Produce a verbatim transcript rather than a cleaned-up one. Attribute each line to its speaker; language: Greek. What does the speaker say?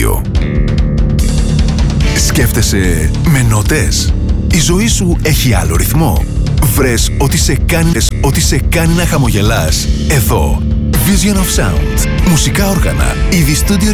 Speaker 1: ράδιο. Σκέφτεσαι με νότες? Η ζωή σου έχει άλλο ρυθμό? Βρες ότι σε κάνει, ότι σε κάνει να χαμογελάς. Εδώ, Vision of Sound. Μουσικά όργανα, είδη στούντιο